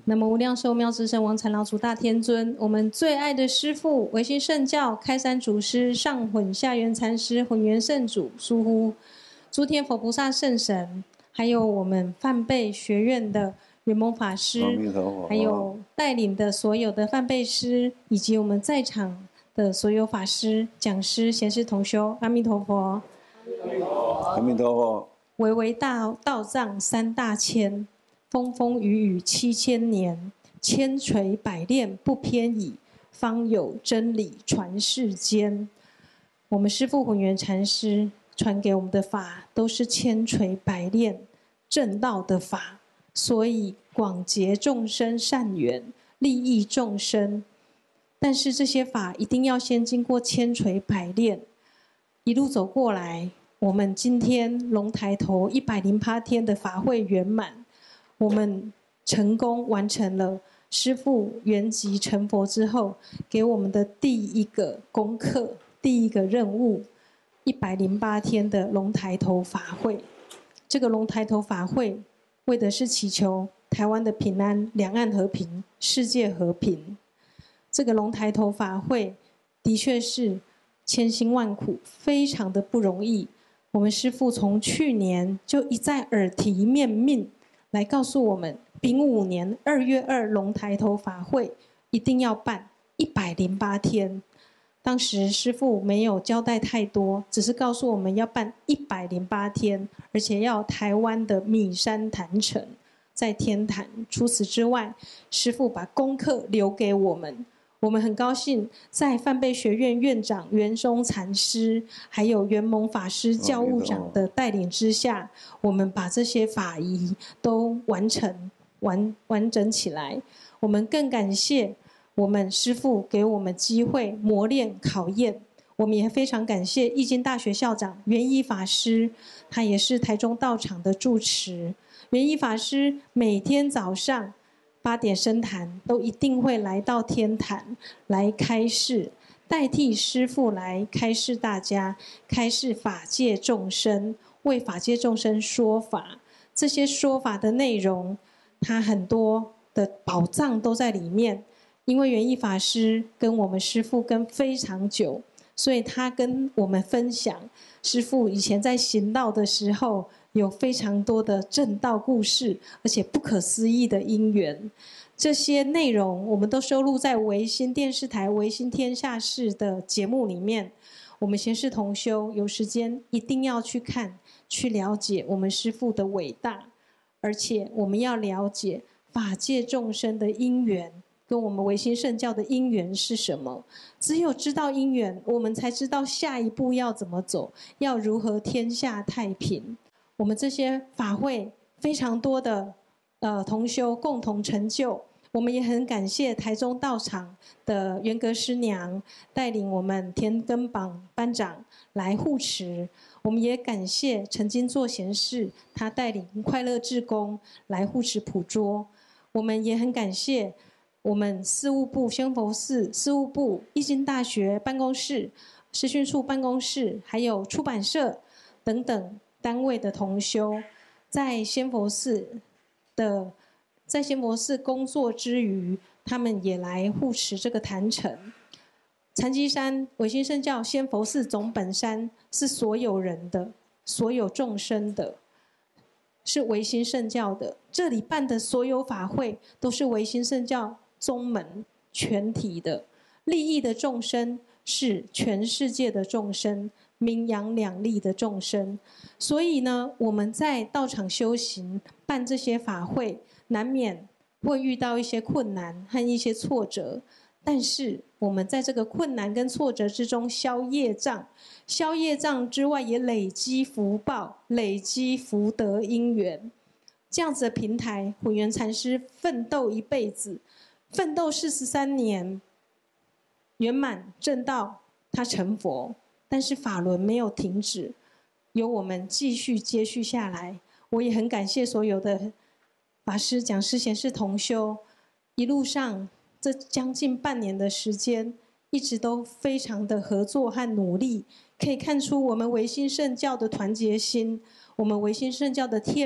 南无无量寿妙智圣王禅老祖大天尊，我们最爱的师父唯心圣教开山祖师上混下元禅师混元圣祖疏忽诸天佛菩萨圣神，还有我们梵呗学院的圆蒙法师，还有带领的所有的梵呗师，以及我们在场的所有法师、讲师、贤师同修，阿弥陀佛。 阿弥陀佛。 巍巍道藏三大千。风风雨雨7000年，千锤百炼不偏倚，方有真理传世间。我们师父混元禅师传给我们的法，都是千锤百炼正道的法，所以广结众生善缘，利益众生。但是这些法一定要先经过千锤百炼，一路走过来，我们今天龙抬头108天的法会圆满。我们成功完成了师父圆寂成佛之后给我们的第一个功课、第一个任务，108天的龙抬头法会。这个龙抬头法会为的是祈求台湾的平安、两岸和平、世界和平。这个龙抬头法会的确是千辛万苦，非常的不容易。我们师父从去年就一再耳提面命来告诉我们，丙午年2月2龙抬头法会一定要办108天。当时师父没有交代太多，只是告诉我们要办108天，而且要台湾的米山坛城在天坛。除此之外，师父把功课留给我们。我们很高兴，在梵呗学院院长圆松禅师，还有圆蒙法师教务长的带领之下，我们把这些法仪都完整起来。我们更感谢我们师父给我们机会磨练考验。我们也非常感谢义经大学校长圆一法师，他也是台中道场的住持。圆一法师每天早上8点升坛，都一定会来到天坛来开示，代替师父来开示大家，开示法界众生，为法界众生说法。这些说法的内容，它很多的宝藏都在里面。因为圆一法师跟我们师父跟非常久，所以他跟我们分享师父以前在行道的时候有非常多的正道故事，而且不可思议的因缘。这些内容我们都收录在维新电视台维新天下事的节目里面。我们贤士同修有时间一定要去看，去了解我们师父的伟大，而且我们要了解法界众生的因缘跟我们唯心圣教的因缘是什么。只有知道因缘，我们才知道下一步要怎么走，要如何天下太平。我们这些法会非常多的同修共同成就，我们也很感谢台中道场的元格师娘带领我们田根榜班长来护持，我们也感谢曾经做贤士，他带领快乐志工来护持普桌。我们也很感谢我们事务部仙佛寺事务部、义经大学办公室、师训处办公室，还有出版社等等单位的同修，在仙佛寺工作之余，他们也来护持这个坛城。禅机山唯心圣教仙佛寺总本山是所有人的，所有众生的，是唯心圣教的。这里办的所有法会都是唯心圣教宗门全体的，利益的众生是全世界的众生，名扬两利的众生。所以呢，我们在道场修行办这些法会，难免会遇到一些困难和一些挫折，但是我们在这个困难跟挫折之中消业障，消业障之外也累积福报，累积福德因缘。这样子的平台，混元禅师奋斗一辈子，奋斗43年，圆满正道，他成佛，但是法轮没有停止，由我们继续接续下来。我也很感谢所有的法师、讲师、贤士同修，一路上这将近半年的时间，一直都非常的合作和努力，可以看出我们唯心圣教的团结心，我们唯心圣教的天